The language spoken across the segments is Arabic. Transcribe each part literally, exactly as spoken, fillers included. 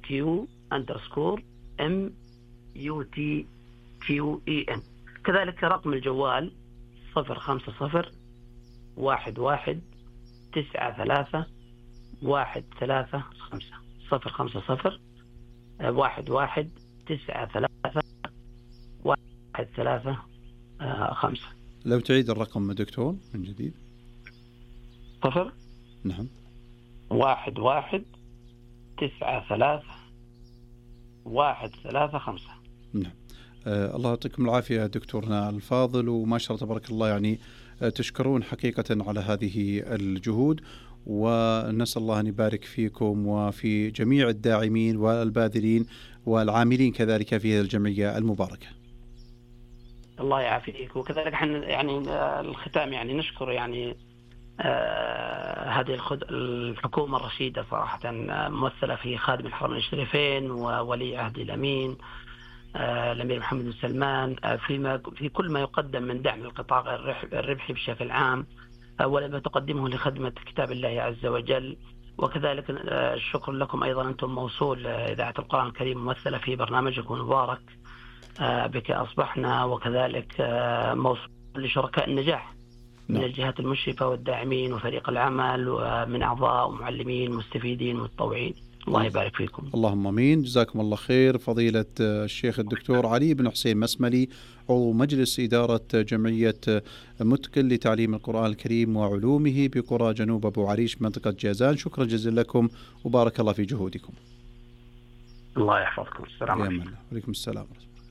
كيو أندرسكور إم يو تي كيو إي إن. كذلك رقم الجوال صفر خمسة صفر واحد واحد تسعة ثلاثة واحد ثلاثة خمسة. صفر خمسة صفر واحد واحد تسعة ثلاثة واحد ثلاثة خمسة. لو تعيد الرقم دكتور من جديد. صفر نعم واحد واحد تسعة ثلاثة واحد ثلاثة خمسة. نعم. آه الله يعطيكم العافية دكتورنا الفاضل، وما شاء الله تبارك الله، يعني آه تشكرون حقيقة على هذه الجهود، ونسأل الله أن يبارك فيكم وفي جميع الداعمين والباذلين والعاملين كذلك في هذه الجمعية المباركة. الله يعافيك. وكذلك احنا يعني الختام يعني نشكر يعني آه هذه الخد... الحكومة الرشيدة صراحة، ممثلة في خادم الحرمين الشريفين وولي عهد الأمين آه الأمير محمد بن سلمان آه فيما في كل ما يقدم من دعم القطاع الربحي بشكل عام، آه ولما تقدمه لخدمة كتاب الله عز وجل. وكذلك آه الشكر لكم أيضا، أنتم موصول آه إذاعة القرآن الكريم ممثلة في برنامجكم المبارك آه بك أصبحنا، وكذلك آه موصول لشركاء النجاح من الجهات المشرفة والداعمين وفريق العمل ومن أعضاء ومعلمين مستفيدين متطوعين. الله يبارك فيكم. اللهم امين. جزاكم الله خير فضيلة الشيخ الدكتور علي بن حسين مسملي، عضو مجلس إدارة جمعية متقن لتعليم القرآن الكريم وعلومه بقرى جنوب أبو عريش منطقة جازان. شكرا جزيلا لكم وبارك الله في جهودكم. الله يحفظكم. السلام عليكم. وعليكم السلام.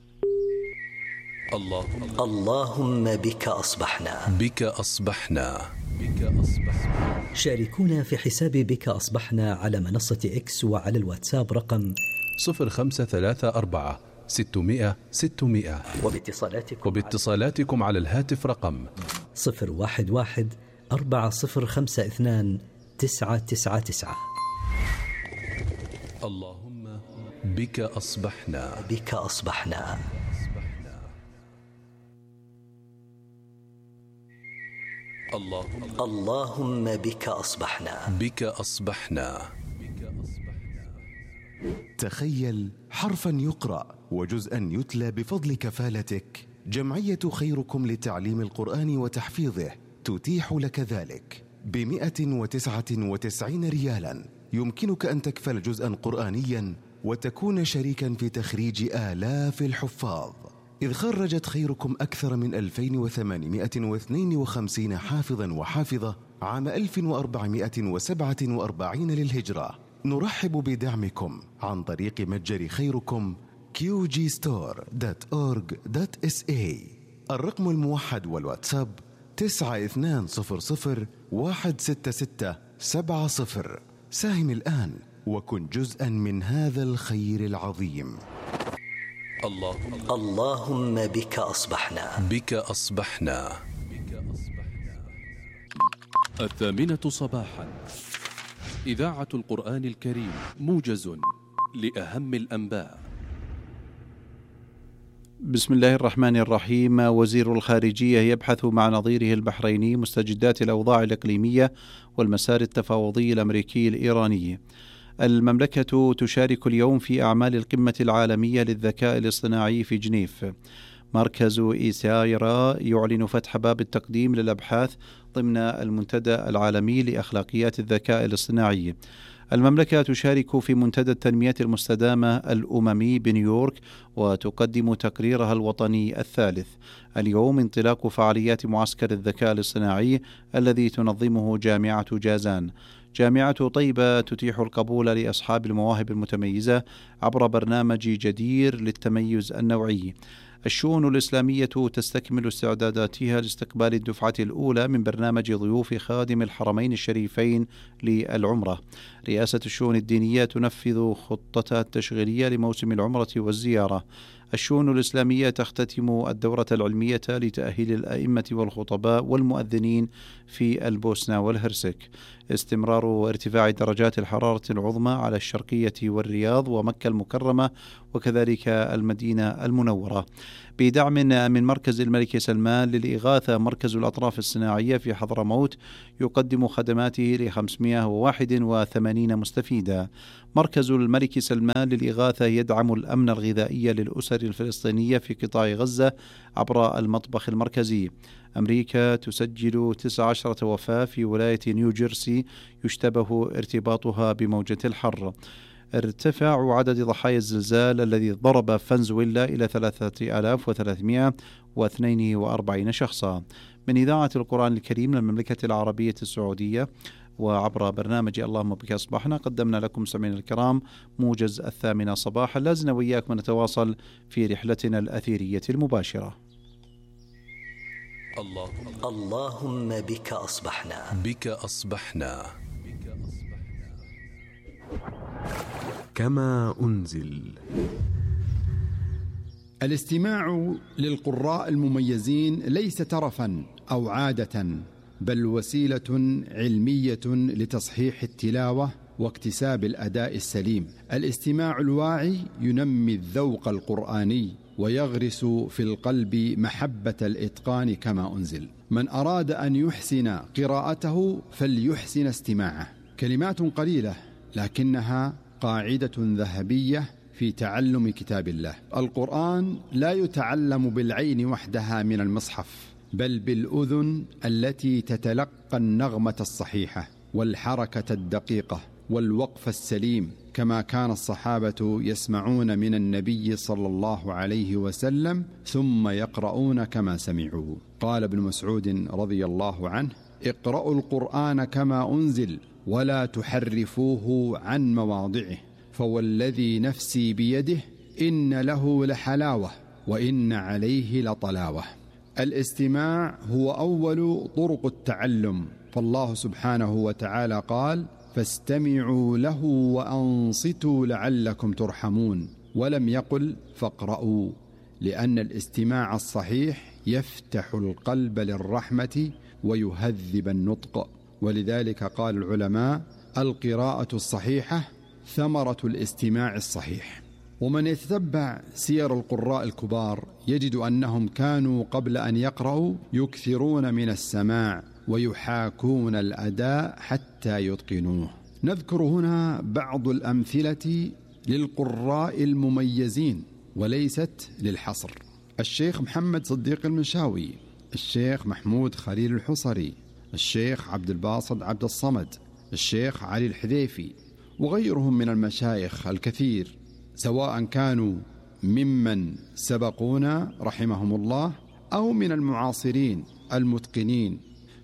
اللهم اللهم بك أصبحنا بك أصبحنا بك أصبحنا. شاركونا في حساب بك أصبحنا على منصة إكس وعلى الواتساب رقم صفر خمسة ثلاثة أربعة ستمائة ستمائة، وباتصالاتكم, وباتصالاتكم على الهاتف رقم صفر واحد واحد أربعة صفر خمسة اثنان تسعة تسعة تسعة. اللهم بك أصبحنا بك أصبحنا. اللهم اللهم بك أصبحنا بك أصبحنا. تخيل حرفا يقرأ وجزءا يتلى بفضل كفالتك. جمعية خيركم لتعليم القرآن وتحفيظه تتيح لك ذلك بمئة وتسعة وتسعين ريالا. يمكنك أن تكفل جزءا قرآنيا وتكون شريكا في تخريج آلاف الحفاظ، إذ خرجت خيركم أكثر من ألفين وثمانمائة واثنين وخمسين حافظا وحافظة عام ألف وأربعمائة وسبعة وأربعين للهجرة. نرحب بدعمكم عن طريق متجر خيركم كيو جي ستور دوت أورغ دوت إس إيه. الرقم الموحد والواتساب تسعة اثنان صفر صفر واحد ستة ستة سبعة صفر. ساهم الآن وكن جزءا من هذا الخير العظيم. اللهم اللهم بك أصبحنا بك أصبحنا. الثامنة صباحا، إذاعة القرآن الكريم، موجز لأهم الأنباء. بسم الله الرحمن الرحيم. وزير الخارجية يبحث مع نظيره البحريني مستجدات الأوضاع الإقليمية والمسار التفاوضي الأمريكي الإيراني. المملكة تشارك اليوم في أعمال القمة العالمية للذكاء الاصطناعي في جنيف. مركز إيسايرا يعلن فتح باب التقديم للأبحاث ضمن المنتدى العالمي لأخلاقيات الذكاء الاصطناعي. المملكة تشارك في منتدى التنمية المستدامة الأممي بنيويورك وتقدم تقريرها الوطني الثالث. اليوم انطلاق فعاليات معسكر الذكاء الاصطناعي الذي تنظمه جامعة جازان. جامعة طيبة تتيح القبول لأصحاب المواهب المتميزة عبر برنامج جدير للتميز النوعي. الشؤون الإسلامية تستكمل استعداداتها لاستقبال الدفعة الأولى من برنامج ضيوف خادم الحرمين الشريفين للعمرة. رئاسة الشؤون الدينية تنفذ خطتها التشغيلية لموسم العمرة والزيارة. الشؤون الإسلامية تختتم الدورة العلمية لتأهيل الأئمة والخطباء والمؤذنين في البوسنة والهرسك. استمرار ارتفاع درجات الحرارة العظمى على الشرقية والرياض ومكة المكرمة وكذلك المدينة المنورة. بدعم من مركز الملك سلمان للإغاثة، مركز الأطراف الصناعية في حضرموت يقدم خدماته ل خمسمائة وواحد وثمانين مستفيدا. مركز الملك سلمان للإغاثة يدعم الأمن الغذائي للأسر الفلسطينية في قطاع غزة عبر المطبخ المركزي. أمريكا تسجل تسع عشرة وفاة في ولاية نيوجيرسي يشتبه ارتباطها بموجة الحر. ارتفاع عدد ضحايا الزلزال الذي ضرب فنزويلا إلى ثلاثة آلاف وثلاثمائة واثنين وأربعين شخصا. من إذاعة القرآن الكريم للمملكة العربية السعودية وعبر برنامج اللهم بك أصبحنا، قدمنا لكم سمعنا الكرام موجز الثامنة صباحا. لازلنا وإياكم نتواصل في رحلتنا الأثيرية المباشرة. اللهم, اللهم بك أصبحنا بك أصبحنا كما أنزل. الاستماع للقراء المميزين ليس ترفا أو عادة، بل وسيلة علمية لتصحيح التلاوة واكتساب الأداء السليم. الاستماع الواعي ينمي الذوق القرآني ويغرس في القلب محبة الإتقان كما أنزل. من أراد أن يحسن قراءته فليحسن استماعه. كلمات قليلة لكنها قاعدة ذهبية في تعلم كتاب الله. القرآن لا يتعلم بالعين وحدها من المصحف، بل بالأذن التي تتلقى النغمة الصحيحة والحركة الدقيقة والوقف السليم، كما كان الصحابة يسمعون من النبي صلى الله عليه وسلم ثم يقرؤون كما سمعوا. قال ابن مسعود رضي الله عنه: اقرأوا القرآن كما أنزل ولا تحرفوه عن مواضعه، فوالذي نفسي بيده إن له لحلاوة وإن عليه لطلاوة. الاستماع هو أول طرق التعلم، فالله سبحانه وتعالى قال: فاستمعوا له وأنصتوا لعلكم ترحمون، ولم يقل فاقرأوا، لأن الاستماع الصحيح يفتح القلب للرحمة ويهذب النطق. ولذلك قال العلماء: القراءة الصحيحة ثمرة الاستماع الصحيح. ومن يتتبع سير القراء الكبار يجد أنهم كانوا قبل أن يقرأوا يكثرون من السماع ويحاكون الأداء حتى يتقنوه. نذكر هنا بعض الأمثلة للقراء المميزين وليست للحصر: الشيخ محمد صديق المنشاوي، الشيخ محمود خليل الحصري، الشيخ عبد الباسط عبد الصمد، الشيخ علي الحذيفي، وغيرهم من المشايخ الكثير، سواء كانوا ممن سبقونا رحمهم الله أو من المعاصرين المتقنين.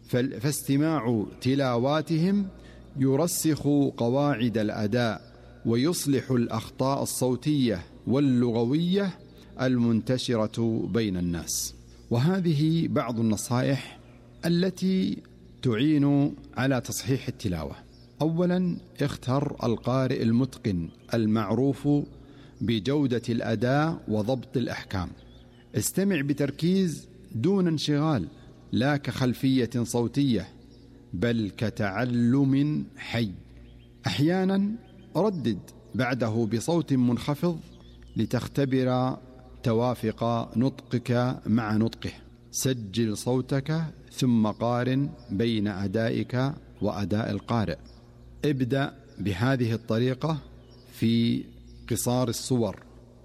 فاستماع تلاواتهم يرسخ قواعد الأداء ويصلح الأخطاء الصوتية واللغوية المنتشرة بين الناس. وهذه بعض النصائح التي تعين على تصحيح التلاوة. أولا، اختر القارئ المتقن المعروف بجودة الأداء وضبط الأحكام. استمع بتركيز دون انشغال، لا كخلفية صوتية بل كتعلم حي. أحيانا ردد بعده بصوت منخفض لتختبر توافق نطقك مع نطقه. سجل صوتك ثم قارن بين أدائك وأداء القارئ. ابدأ بهذه الطريقة في قصار الصور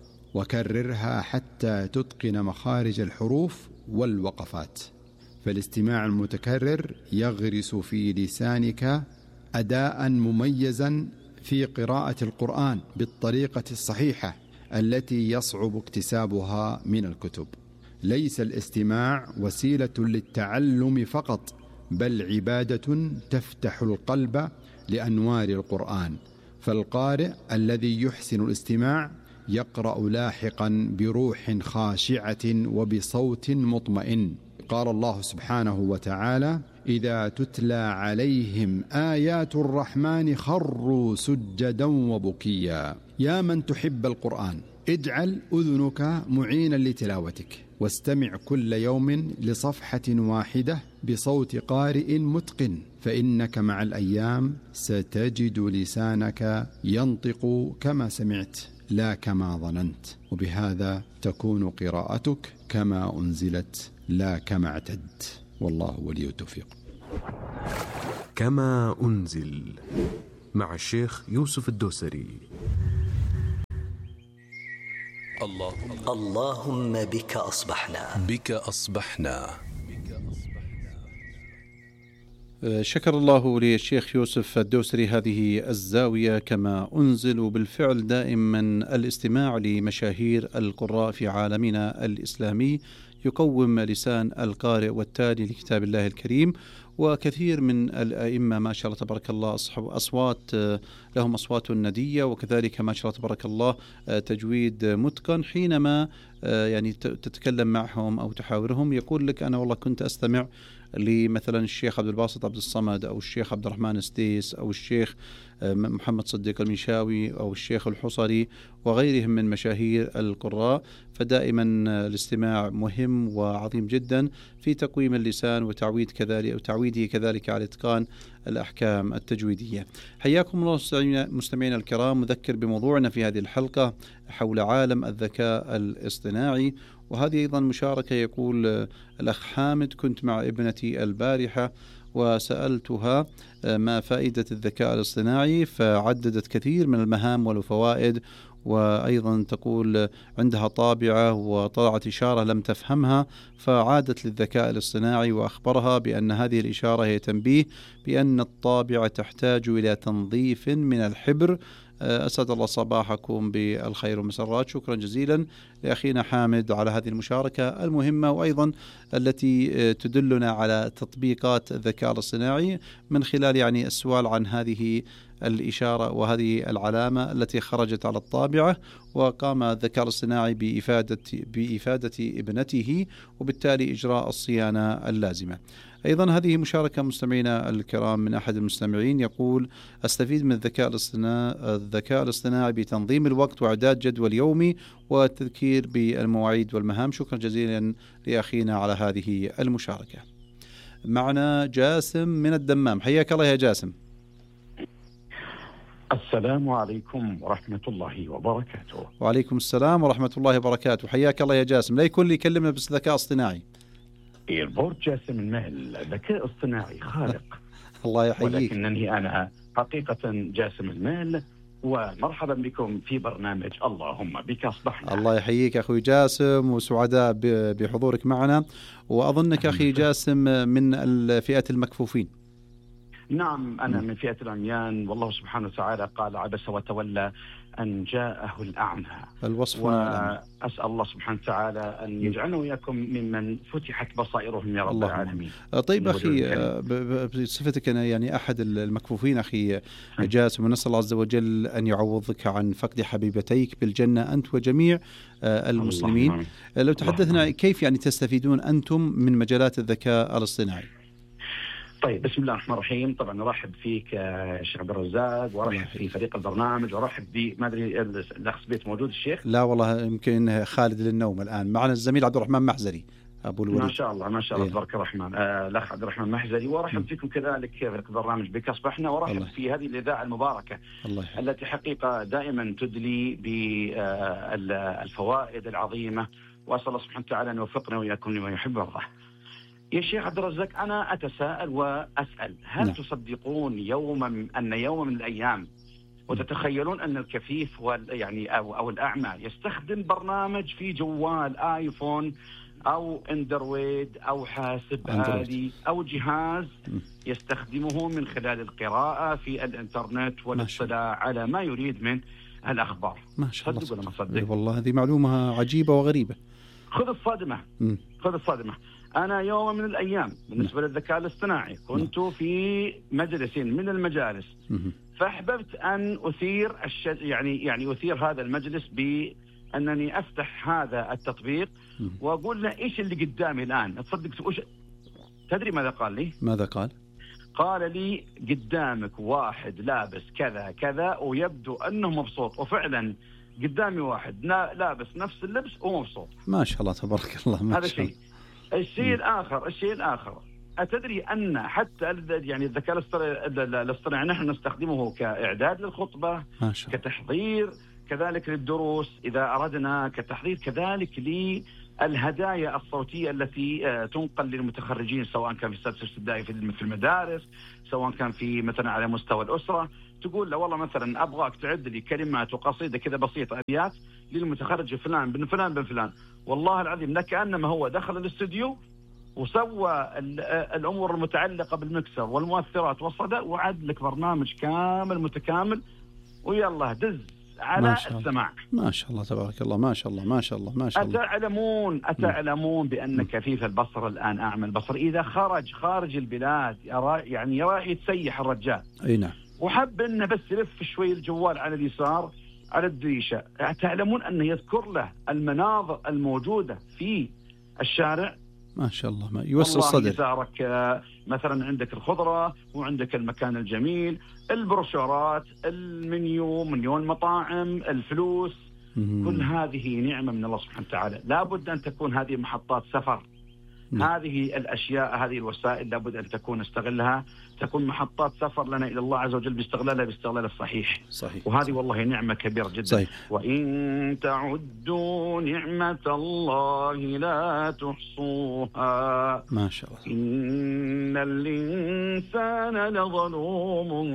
وكررها حتى تتقن مخارج الحروف والوقفات. فالاستماع المتكرر يغرس في لسانك أداء مميزا في قراءة القرآن بالطريقة الصحيحة التي يصعب اكتسابها من الكتب. ليس الاستماع وسيلة للتعلم فقط، بل عبادة تفتح القلب لأنوار القرآن. فالقارئ الذي يحسن الاستماع يقرأ لاحقا بروح خاشعة وبصوت مطمئن. قال الله سبحانه وتعالى: إذا تتلى عليهم آيات الرحمن خروا سجدا وبكيا. يا من تحب القرآن، اجعل أذنك معينا لتلاوتك، واستمع كل يوم لصفحة واحدة بصوت قارئ متقن، فإنك مع الأيام ستجد لسانك ينطق كما سمعت لا كما ظننت، وبهذا تكون قراءتك كما أنزلت لا كما اعتدت، والله ولي التوفيق. كما أنزل مع الشيخ يوسف الدوسري. اللهم اللهم بك أصبحنا بك أصبحنا. شكر الله للشيخ يوسف الدوسري هذه الزاوية. كما أنزل بالفعل دائما الاستماع لمشاهير القراء في عالمنا الإسلامي يقوم لسان القارئ والتالي لكتاب الله الكريم. وكثير من الأئمة ما شاء الله تبارك الله أصوات لهم أصوات ندية، وكذلك ما شاء الله تبارك الله تجويد متقن. حينما يعني تتكلم معهم أو تحاورهم يقول لك أنا والله كنت أستمع لمثلا الشيخ عبد الباسط عبد الصمد أو الشيخ عبد الرحمن السديس أو الشيخ محمد صديق المنشاوي أو الشيخ الحصري وغيرهم من مشاهير القراء. فدائما الاستماع مهم وعظيم جدا في تقويم اللسان وتعويد كذلك وتعويده كذلك على إتقان الأحكام التجويدية. حياكم الله مستمعينا الكرام. مذكر بموضوعنا في هذه الحلقة حول عالم الذكاء الاصطناعي، وهذه أيضا مشاركة. يقول الأخ حامد: كنت مع ابنتي البارحة وسألتها ما فائدة الذكاء الاصطناعي، فعددت كثير من المهام والفوائد، وأيضا تقول عندها طابعة وطلعت إشارة لم تفهمها، فعادت للذكاء الاصطناعي وأخبرها بأن هذه الإشارة هي تنبيه بأن الطابعة تحتاج إلى تنظيف من الحبر. أسعد الله صباحكم بالخير والمسرات. شكرا جزيلا لأخينا حامد على هذه المشاركة المهمة، وأيضا التي تدلنا على تطبيقات الذكاء الاصطناعي من خلال يعني السؤال عن هذه الإشارة وهذه العلامة التي خرجت على الطابعة، وقام الذكاء الاصطناعي بإفادة, بإفادة ابنته وبالتالي إجراء الصيانة اللازمة. أيضا هذه مشاركة مستمعينا الكرام من أحد المستمعين يقول: أستفيد من الذكاء الاصطناعي, الذكاء الاصطناعي بتنظيم الوقت وإعداد جدول يومي والتذكير بالمواعيد والمهام. شكرا جزيلا لأخينا على هذه المشاركة. معنا جاسم من الدمام. حياك الله يا جاسم. السلام عليكم ورحمة الله وبركاته. وعليكم السلام ورحمة الله وبركاته. حياك الله يا جاسم. لا يكون لي يكلمنا بس ذكاء اصطناعي. إيربورت جاسم المهل، ذكاء اصطناعي خارق. الله يحييك. ولكنني أنا حقيقة جاسم المهل، ومرحبا بكم في برنامج اللهم بك أصبحنا. الله يحييك أخوي جاسم، وسعداء بحضورك معنا. وأظنك أخي جاسم من الفئة المكفوفين. نعم، أنا من فئة العميان، والله سبحانه وتعالى قال: عبس وتولى أن جاءه الأعمى. الوصف. وأسأل الله سبحانه وتعالى أن يجعلنا وإياكم ممن فتحت بصائرهم يا رب العالمين. طيب أخي، بصفتك أنا يعني أحد المكفوفين أخي جاسم، ونسأل الله عز وجل أن يعوضك عن فقد حبيبتيك بالجنة أنت وجميع المسلمين. لو تحدثنا كيف يعني تستفيدون أنتم من مجالات الذكاء الاصطناعي؟ طيب، بسم الله الرحمن الرحيم. طبعا ارحب فيك الشيخ عبد الرزاق، وارحب في فريق البرنامج، وارحب ب ما ادري الاخ سبيت موجود الشيخ؟ لا والله يمكن خالد للنوم الان. معنا الزميل عبد الرحمن محزري ابو الوليد. ما شاء الله ما شاء الله تبارك الرحمن. آه الاخ عبد الرحمن محزري، وارحب فيكم كذلك في فريق البرنامج بك اصبحنا، وارحب في هذه الاذاعه المباركه الله التي حقيقه دائما تدلي بالفوائد العظيمه، واسال الله سبحانه وتعالى ان يوفقنا واياكم لما يحب ويرضى. يا شيخ عبد الرزاق، أنا أتساءل وأسأل: هل نعم. تصدقون يوما أن يوم من الأيام وتتخيلون أن الكفيف يعني أو, أو الأعمى يستخدم برنامج في جوال آيفون أو اندرويد أو حاسب آلي أو جهاز يستخدمه من خلال القراءة في الإنترنت والاطلاع على ما يريد من الأخبار؟ ما شاء الله. صدق ولا ما صدق؟ والله هذه معلومة عجيبة وغريبة. خذ الصدمة خذ الصدمة أنا يوم من الأيام بالنسبة للذكاء الاصطناعي كنت في مجلس من المجالس، فأحببت أن أثير الشد يعني يعني أثير هذا المجلس بأنني أفتح هذا التطبيق وأقول له إيش اللي قدامي الآن. تصدق تدري ماذا قال لي؟ ماذا قال؟ قال لي: قدامك واحد لابس كذا كذا ويبدو أنه مبسوط، وفعلا قدامي واحد لابس نفس اللبس ومبسوط. ما شاء الله تبارك الله. ما هذا شيء. الشيء الآخر الشيء الآخر أتدري أن حتى يعني الذكاء الاصطناعي نحن نستخدمه كإعداد للخطبة، كتحضير كذلك للدروس إذا أردنا، كتحضير كذلك للهدايا الصوتية التي تنقل للمتخرجين، سواء كان في السادس الابتدائي في المدارس، سواء كان في مثلا على مستوى الأسرة، تقول له والله مثلا ابغاك تعد لي كلمات وقصيده كذا بسيطه ابيات للمتخرج فلان بن فلان بن فلان، والله العظيم لكأنما هو دخل الاستوديو وسوى الامور المتعلقه بالمكسر والمؤثرات والصدى وعد لك برنامج كامل متكامل، ويلا دز على السماع. ما شاء الله تبارك الله، ما شاء الله ما شاء الله ما شاء الله. أتعلمون أتعلمون بأن كفيف البصر الآن أعمى البصر، إذا خرج خارج البلاد يرى يعني يرى يتسيح الرجال. أي نعم. وحب إنه بس يلف شوي الجوال على اليسار على الدريشة، تعلمون أنه يذكر له المناظر الموجودة في الشارع. ما شاء الله، ما يوسع الصدر. يسارك مثلا عندك الخضرة وعندك المكان الجميل، البروشورات، المنيو، منيو المطاعم، الفلوس، مم. كل هذه نعمة من الله سبحانه وتعالى. لابد أن تكون هذه محطات سفر. مم. هذه الأشياء هذه الوسائل لابد أن تكون نستغلها، تكون محطات سفر لنا إلى الله عز وجل باستغلالها باستغلال الصحيح. صحيح. وهذه والله نعمة كبيرة جدا. صحيح. وإن تعدوا نعمة الله لا تحصوها. ما شاء الله. إن الإنسان لظلوم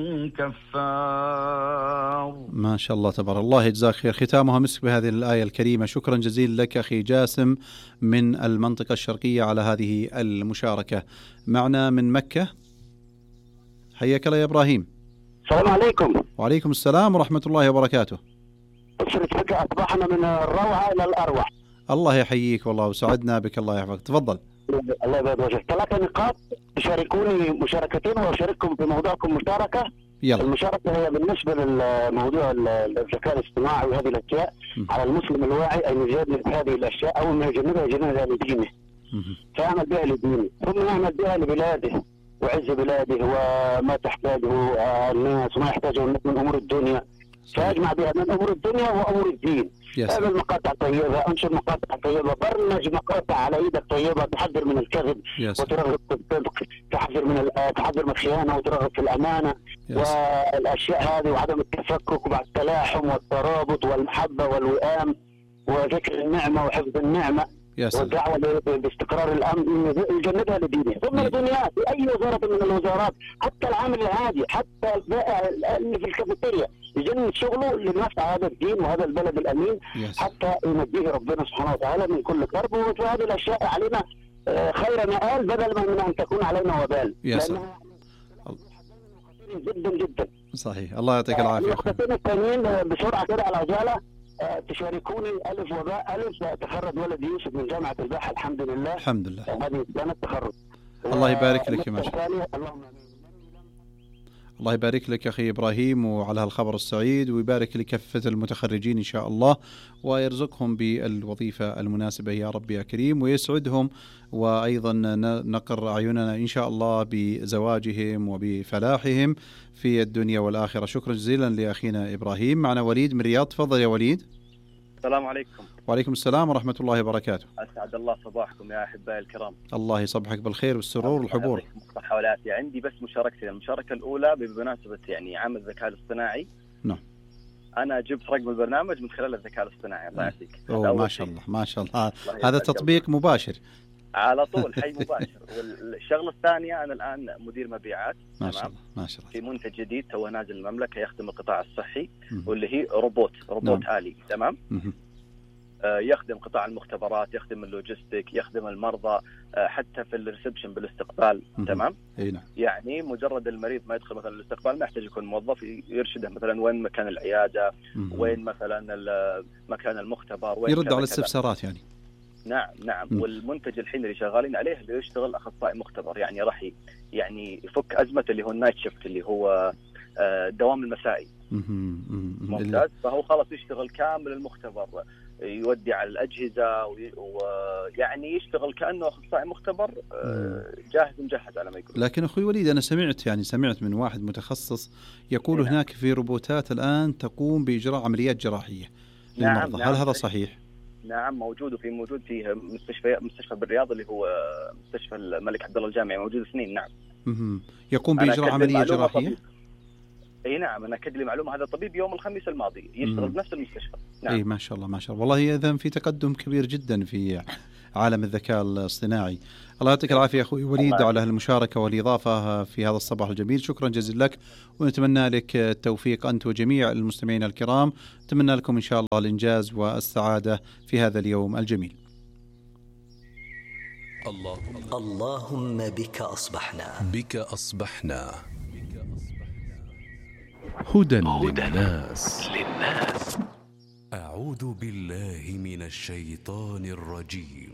كفار. ما شاء الله تبارك الله، يجزاك خير. ختامها مسك بهذه الآية الكريمة. شكرا جزيلا لك أخي جاسم من المنطقة الشرقية على هذه المشاركة. معنا من مكة، حياك الله يا إبراهيم. السلام عليكم. وعليكم السلام ورحمة الله وبركاته. أصبحنا من الروعة إلى الأروع. الله يحييك والله وسعدنا بك، الله يحفظك. تفضل. الله يبارك وجهك. ثلاث نقاط تشاركوني مشاركتين وأشارككم في موضوعكم مشاركة. يلا. المشاركة هي بالنسبة للموضوع الذكاء الاصطناعي وهذه الأشياء. م. على المسلم الواعي أن يجنب هذه الأشياء، أول ما يجنبها يجنبها لدينه، فيعمل بها لدينه، ثم يعمل بها لبلاده وعز بلاده وما تحتاجه الناس وما يحتاجه الناس من أمور الدنيا، فيجمع بها من أمور الدنيا وأمور الدين. اعمل مقاطع طيبة، انشر مقاطع طيبة، برمج مقاطع على ايدك طيبة، تحذر من الكذب وترغب في الصدق، تحذر من تحذر من الخيانة وترغب في الأمانة والأشياء هذه، وعدم التفكك وبعد التلاحم والترابط والمحبة والوئام وذكر النعمة وحفظ النعمة والدعوة باستقرار الأمن، يجنبها لدينه. ثم الدنيا في أي وزارة من الوزارات، حتى العامل العادي، حتى البائع اللي في الكافيتيريا يجنب شغله لنفع هذا الدين وهذا البلد الأمين، yes. حتى ينجيه ربنا سبحانه وتعالى من كل كرب. وهذه الأشياء علينا خير مآل بدل من أن تكون علينا وبال، yes. لأنها جدا جدا. صحيح. الله يعطيك العافية. النقطتين الثانيين بسرعة كده على عجالة، تشاركوني ألف وباء ألف. تخرج ولدي يوسف من جامعة الباحة الحمد لله. الحمد لله. هذه سنة التخرج. الله يبارك لك يا ما شاء الله. الله يبارك لك أخي إبراهيم وعلى هالخبر السعيد، ويبارك لكافة المتخرجين إن شاء الله، ويرزقهم بالوظيفة المناسبة يا رب يا كريم، ويسعدهم، وأيضا نقر أعيننا إن شاء الله بزواجهم وبفلاحهم في الدنيا والآخرة. شكرا جزيلا لأخينا إبراهيم. معنا وليد من رياض. تفضل يا وليد. السلام عليكم. وعليكم السلام ورحمة الله وبركاته. أسعد الله صباحكم يا أحبائي الكرام. الله يصبحك بالخير والسرور والحبور. حولاتي عندي بس مشاركتين. المشاركة الأولى بمناسبة يعني عام الذكاء الاصطناعي. نعم. أنا جبت رقم البرنامج من خلال الذكاء الاصطناعي. الله يعافيك. ما شاء الله ما شاء الله. هذا تطبيق مباشر. على طول حي مباشر. والشغلة الثانية، أنا الآن مدير مبيعات. ما شاء الله ما شاء الله. في منتج جديد تو نازل المملكة يخدم القطاع الصحي، واللي هي روبوت روبوت نعم. آلي. تمام. م- يخدم قطاع المختبرات، يخدم اللوجستيك، يخدم المرضى، حتى في الريسبشن بالاستقبال. م- تمام. اي نعم. يعني مجرد المريض ما يدخل مثلا الاستقبال ما يحتاج يكون موظف، يرشده مثلا وين مكان العيادة، م- وين مثلا مكان المختبر، وين يرد على الاستفسارات يعني. نعم نعم. م- والمنتج الحين اللي شغالين عليه اللي يشتغل أخصائي مختبر، يعني راح يعني يفك أزمة اللي هو النايت شيفت اللي هو الدوام المسائي. ممتاز. فهو خلاص يشتغل كامل المختبر، يودي على الأجهزة ويعني يشتغل كأنه أخصائي مختبر جاهز مجهز على ما يقول. لكن أخوي وليد أنا سمعت يعني سمعت من واحد متخصص يقول نعم. هناك في روبوتات الآن تقوم بإجراء عمليات جراحية للمرضى. نعم. هل نعم. هذا صحيح؟ نعم موجود، وفي موجود فيه مستشفى مستشفى بالرياض اللي هو مستشفى الملك عبد الله الجامعي موجود سنين. نعم. مم. يقوم بإجراء عملية جراحية. اي نعم، انا اكد لي معلومه، هذا طبيب يوم الخميس الماضي يشتغل بنفس المستشفى. نعم. اي ما شاء الله ما شاء الله، والله اذا في تقدم كبير جدا في عالم الذكاء الاصطناعي. الله يعطيك العافيه اخوي وليد على هالمشاركه والاضافه في هذا الصباح الجميل، شكرا جزيلا لك، ونتمنى لك التوفيق انت وجميع المستمعين الكرام، نتمنى لكم ان شاء الله الانجاز والسعاده في هذا اليوم الجميل. الله اللهم بك أصبحنا بك أصبحنا هدى للناس للناس. أعوذ بالله من الشيطان الرجيم.